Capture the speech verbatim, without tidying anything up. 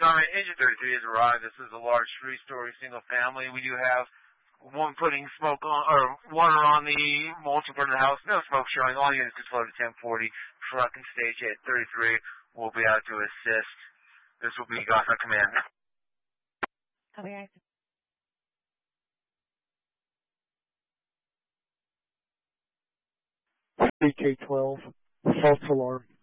Sorry, Engine thirty-three has arrived. This is a large three-story single family. We do have one putting smoke on, or water on the multi-burner house. No smoke showing. All units can flow to ten forty. Trucking stage at thirty-three will be out to assist. This will be Gothard Command. Okay. C K twelve, false alarm.